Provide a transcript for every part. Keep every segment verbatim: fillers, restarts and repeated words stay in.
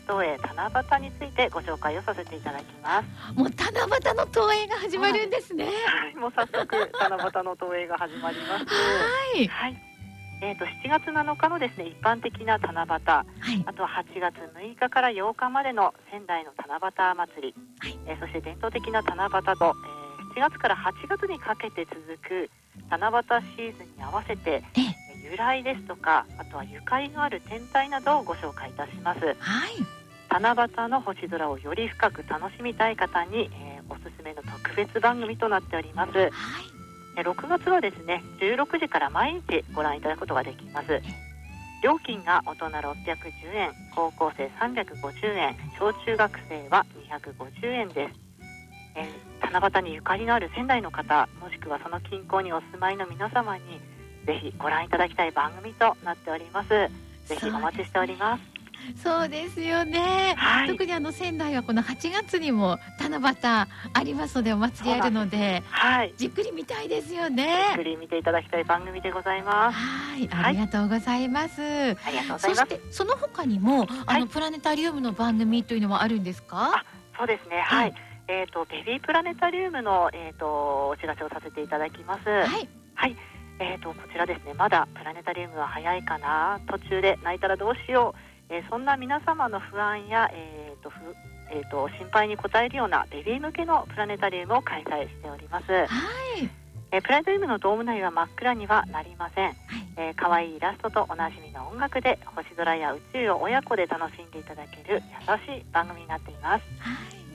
投影七夕についてご紹介をさせていただきます。 もう七夕の投影が始まるんですね。 はい、もう早速七夕の投影が始まります。 はい、 はい。えーと、しちがつなのかのですね、一般的な七夕、 はい、 あとははちがつむいかからようかまでの仙台の七夕祭り、 はい、 えー、そして伝統的な七夕と、えー、しちがつからはちがつにかけて続く七夕シーズンに合わせて、 ええ、 由来ですとか、あとはゆかりのある天体などをご紹介いたします。 はい、 七夕の星空をより深く楽しみたい方に、えー、おすすめの特別番組となっております。 はい、 ろくがつはですね、じゅうろくじから毎日ご覧いただくことができます。料金が大人ろっぴゃくじゅうえん、高校生さんびゃくごじゅうえん、小中学生はにひゃくごじゅうえんです。えー、七夕にゆかりのある仙台の方、もしくはその近郊にお住まいの皆様にぜひご覧いただきたい番組となっております。ぜひお待ちしております。 そうですよね、 はい、 特にあの仙台はこのはちがつにも七夕ありますので、お祭りあるので、 はい、 じっくり見たいですよね。 じっくり見ていただきたい番組でございます。 はい、ありがとうございます。 ありがとうございます。 そしてその他にもあの、 はい、 プラネタリウムの番組というのはあるんですか？ あ、そうですね、はい、えーとベビープラネタリウムの、えーとお知らせをさせていただきます。 はい、 はい、えーとこちらですね、まだプラネタリウムは早いかな、途中で泣いたらどうしよう、えー、そんな皆様の不安や、えーとふえーと心配に応えるようなベビー向けのプラネタリウムを開催しております。 はい、 えー、プラネタリウムのドーム内は真っ暗にはなりません。 はい、 えー、可愛いイラストとおなじみの音楽で星空や宇宙を親子で楽しんでいただける優しい番組になっています。 はい、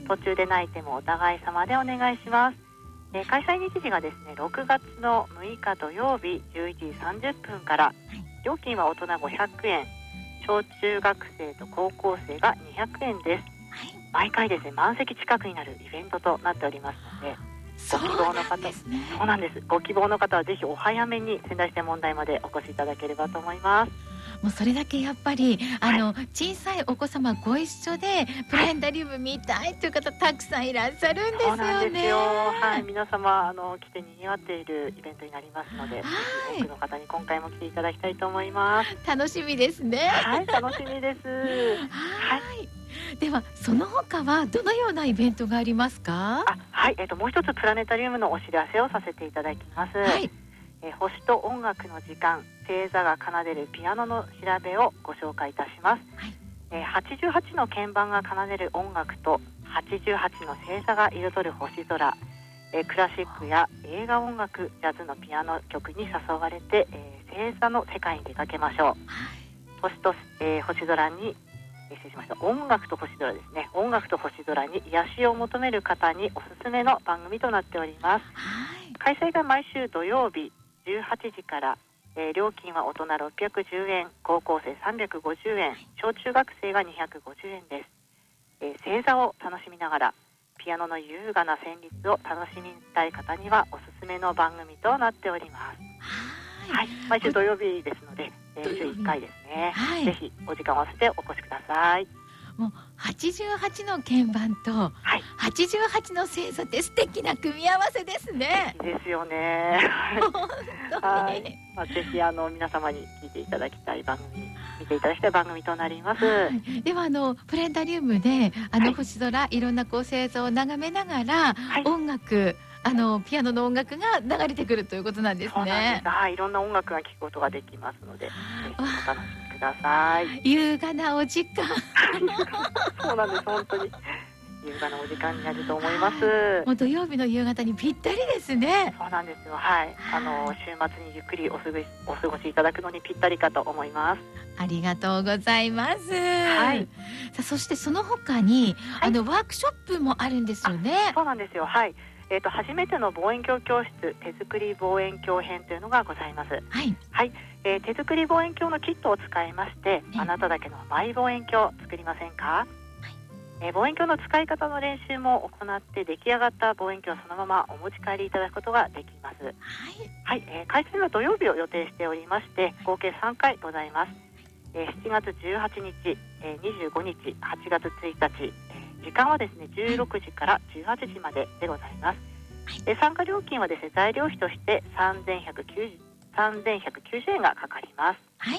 途中で泣いてもお互い様でお願いします。えー、開催日時がですね、ろくがつのむいか土曜日じゅういちじさんじゅっぷんから、料金は大人ごひゃくえん、小中学生と高校生がにひゃくえんです。毎回ですね、満席近くになるイベントとなっておりますので、ご希望の方、そうなんですね、そうなんです。ご希望の方はぜひお早めに仙台支店問題までお越しいただければと思います。 もうそれだけやっぱりあの、 はい、 小さいお子様ご一緒でプラネタリウム見たいという方たくさんいらっしゃるんですよね。 そうなんですよ。はい、皆様あの来てにぎわっているイベントになりますので、はい、多くの方に今回も来ていただきたいと思います。 楽しみですね。 はい、楽しみです。 はい、ではその他はどのようなイベントがありますか？ あ、はい、えーともう一つプラネタリウムのお知らせをさせていただきます。はい、えー、星と音楽の時間、星座が奏でるピアノの調べをご紹介いたします。はい、えー、はちじゅうはちの鍵盤が奏でる音楽とはちじゅうはちの星座が彩る星空、えー、クラシックや映画音楽、ジャズのピアノ曲に誘われて、えー、星座の世界に出かけましょう。はい、星と、えー、星空に失礼しました。音楽と星空ですね。音楽と星空に癒しを求める方におすすめの番組となっております。はい、開催が毎週土曜日じゅうはちじから、えー、料金は大人ろっぴゃくじゅうえん、高校生さんびゃくごじゅうえん、小中学生がにひゃくごじゅうえんです。えー、星座を楽しみながらピアノの優雅な旋律を楽しみたい方にはおすすめの番組となっております。はい、毎週土曜日ですので、えー、週いっかいですね。はい、ぜひお時間を合わせてお越しください。 もうはちじゅうはちの鍵盤と、はい、はちじゅうはちの星座って素敵な組み合わせですね。 いいですよね。 本当に、はい、 まあ、ぜひあの皆様に聞いていただきたい番組、見ていただきたい番組となります。 はい、ではあのプラネタリウムであの星空、はい、いろんなこう星座を眺めながら、はい、音楽、あのピアノの音楽が流れてくるということなんですね。 そうなんです。はい、いろんな音楽が聴くことができますので、ぜひお楽しみください。 優雅なお時間。 そうなんです。本当に優雅なお時間になると思います。 もう土曜日の夕方にぴったりですね。 そうなんですよ。はい、あの週末にゆっくりお過ごしお過ごしいただくのにぴったりかと思います。 ありがとうございます。 はい。 さあ、そしてその他に、はい、あのワークショップもあるんですよね。 そうなんですよ。はい。えーと、初めての望遠鏡教室手作り望遠鏡編というのがございます。 はい、 はい、えー、手作り望遠鏡のキットを使いまして、あなただけのマイ望遠鏡作りませんか？はい、えー、望遠鏡の使い方の練習も行って出来上がった望遠鏡をそのままお持ち帰りいただくことができます。はい、はい、えー、開催は土曜日を予定しておりまして、合計さんかいございます。えー、しちがつじゅうはちにち、えー、にじゅうごにち、はちがつついたち、時間はですねじゅうろくじからじゅうはちじまででございます。で参加料金はですね材料費としてさんぜんひゃくきゅうじゅうえんがかかります。 はい、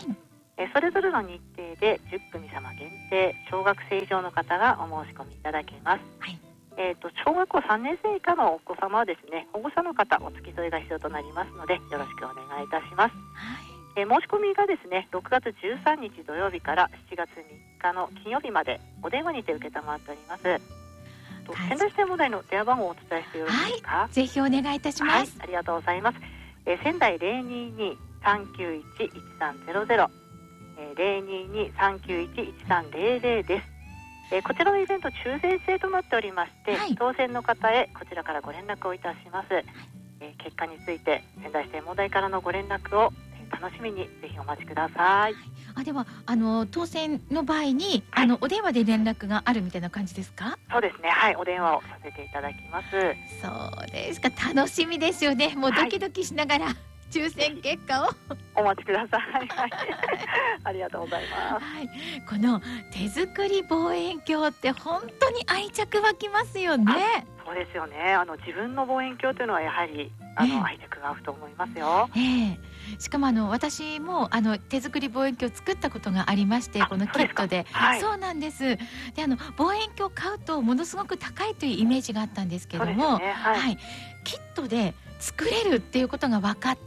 えー、それぞれの日程でじゅっくみさま限定、小学生以上の方がお申し込みいただけます。はい。えーと、小学校さんねん生以下のお子様はですね、保護者の方お付き添いが必要となりますので、よろしくお願いいたします。はい。えー、申し込みがですね、ろくがつじゅうさんにち土曜日からしちがつみっかの金曜日までお電話にて受けたまっております。仙台市天文台の電話番号をお伝えしてよろしいですか？ はい、ぜひお願いいたします。 はい、ありがとうございます。えー、仙台 ゼロにに さんきゅういち いちさんゼロゼロ、えー、ゼロにに さんきゅういち いちさんゼロゼロです。えー、こちらのイベント抽選制となっておりまして、はい、当選の方へこちらからご連絡をいたします。えー、結果について仙台市天文台からのご連絡を、えー、楽しみにぜひお待ちください。 あ、ではあの当選の場合に、はい、あのお電話で連絡があるみたいな感じですか？ そうですね、はい、お電話をさせていただきます。 そうですか、楽しみですよね。もうドキドキしながら、はい、抽選結果をお待ちください。はい、ありがとうございます。 はい、この手作り望遠鏡って本当に愛着湧きますよね。 そうですよね。あの自分の望遠鏡というのはやはりあの、えー、愛着が湧くと思いますよ。 えー、しかもあの私もあの手作り望遠鏡を作ったことがありまして、このキットで、はい、そうなんです。で、あの望遠鏡を買うとものすごく高いというイメージがあったんですけども、ね、はいはい、キットで作れるっていうことが分かって、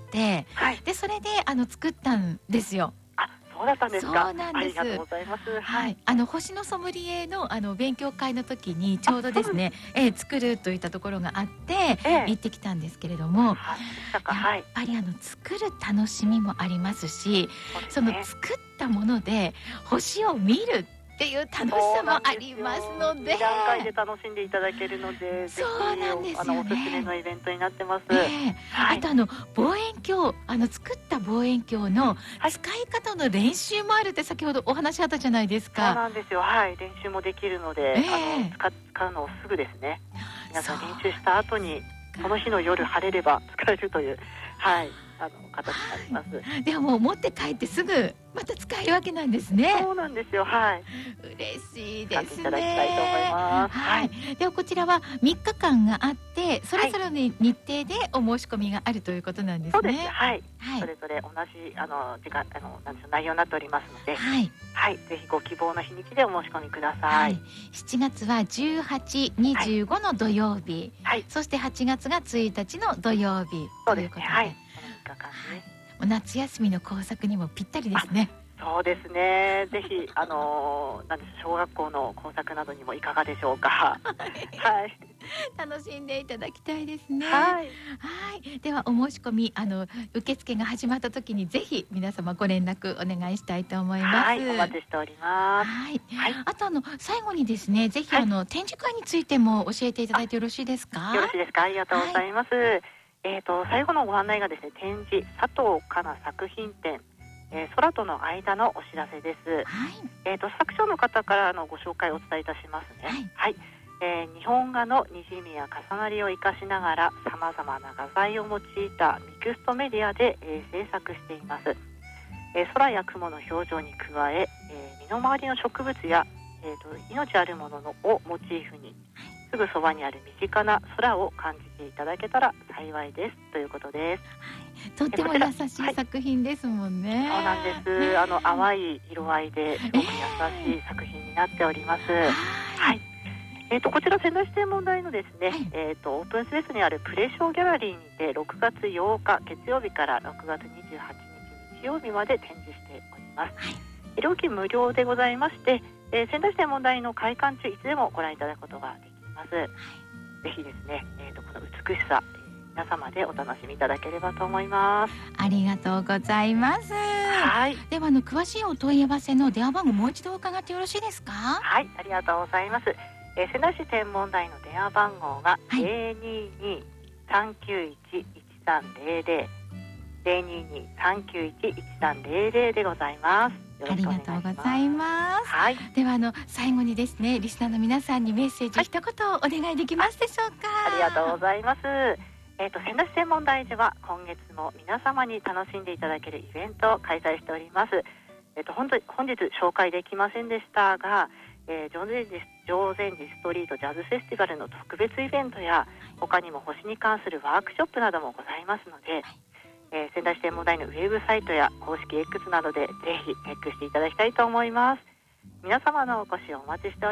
はい、でそれであの作ったんですよ。 そうだったんですか。 そうなんです。 ありがとうございます。はい。 はい、あの星のソムリエのあの勉強会の時にちょうどですね、えー、作るといったところがあって、えー、行ってきたんですけれども、はい、やっぱりあの作る楽しみもありますし、その作ったもので星を見るっていう楽しさもありますので、 に段階で楽しんでいただけるので、 そうなんですよね、 あのおすすめのイベントになってます。 えーはい、あとあの望遠鏡、あの作った望遠鏡の使い方の練習もあるって先ほどお話あったじゃないですか。 そうなんですよ。はい、練習もできるので、えー、あの 使, 使うのをすぐですね。皆さん練習した後にその日の夜晴れれば使えるという、はい、あの形になります。 はい、でももう持って帰ってすぐまた使えるわけなんですね。 そうなんですよ。はい。 嬉しいですね。 いただきたいと思います。 はい。ではこちらはみっかかんがあって、それぞれの日程でお申し込みがあるということなんですね。そうです。はい。はい、それぞれ同じあの時間あのなんでしょう、内容になっておりますので、 はい。 はい。ぜひご希望の日にちでお申し込みください。はい、 しちがつはじゅうはち、にじゅうごの土曜日、はい、そしてはちがつがついたちの土曜日ということで、はい。 このみっかかんね。 夏休みの工作にもぴったりですね。 そうですね。ぜひあのー、なんでしょう、小学校の工作などにもいかがでしょうか。はい。 楽しんでいただきたいですね。 はい。 はい。ではお申し込み、あの受付が始まった時にぜひ皆様ご連絡お願いしたいと思います。 はい。お待ちしております。 はい。はい、あとあの最後にですね、ぜひ、はい、あの展示会についても教えていただいてよろしいですか。 よろしいですか。ありがとうございます。はい、えっと最後のご案内がですね、展示佐藤香奈作品展。えー、空との間のお知らせです。はい、えっと作者の方からのご紹介をお伝えいたしますね。はい。はい、えー、日本画のにじみや重なりを生かしながらさまざまな画材を用いたミクストメディアで、えー、制作しています。えー、空や雲の表情に加ええー、身の回りの植物や、えー、と命あるもののをモチーフにすぐそばにある身近な空を感じていただけたら幸いですということです。 はい、とっても優しい作品ですもんね。 はい、そうなんです。ね、あの淡い色合いですごく優しい作品になっております。えー、はい。えー、とこちら仙台市天文台のですね、はい、えー、とオープンスペースにあるプレショーギャラリーにてろくがつようか月曜日からろくがつにじゅうはちにち日曜日まで展示しております。はい、料金無料でございまして、えー、仙台市天文台の開館中いつでもご覧いただくことができます。はい、ぜひですね、えー、とこの美しさ、えー、皆様でお楽しみいただければと思います。 ありがとうございます。はい、ではあの詳しいお問い合わせの電話番号もう一度伺ってよろしいですか。 はい、ありがとうございます。えー、仙台市天文台の電話番号が ゼロにに さんきゅういち いちさんゼロゼロ ゼロにに さんきゅういち いちさんゼロゼロでございます。 ありがとうございます。はい、ではあの最後にですね、リスナーの皆さんにメッセージ、はい、一言お願いできますでしょうか。 ありがとうございます。えー、と仙台市天文台では今月も皆様に楽しんでいただけるイベントを開催しております。えー、と本日本日紹介できませんでしたが、えー、常禅寺常禅寺ストリートジャズフェスティバルの特別イベントや他にも星に関するワークショップなどもございますので、 えー、仙台市天文台のウェブサイトや公式 X などでぜひチェックしていただきたいと思います。皆様のお越しをお待ちしております。